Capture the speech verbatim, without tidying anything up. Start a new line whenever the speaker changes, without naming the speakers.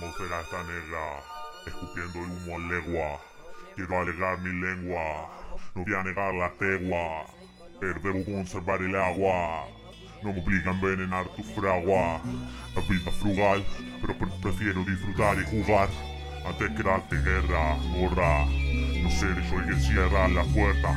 atmósfera está negra, escupiendo el humo a legua. Quiero alegar mi lengua, no voy a negar la tegua, pero debo conservar el agua. No me obliga a envenenar tu fragua. La vida es frugal, pero prefiero disfrutar y jugar antes que darte guerra, morra. No seré yo el que cierra la puerta,